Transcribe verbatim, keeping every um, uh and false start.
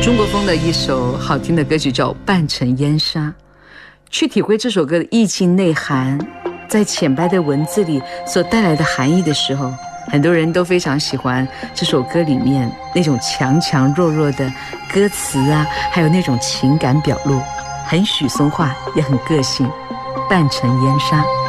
中国风的一首好听的歌曲叫《半城烟沙》，去体会这首歌的意境内涵，在浅白的文字里所带来的含义的时候，很多人都非常喜欢这首歌里面那种强强弱弱的歌词啊，还有那种情感表露，很许嵩化，也很个性。半城烟沙。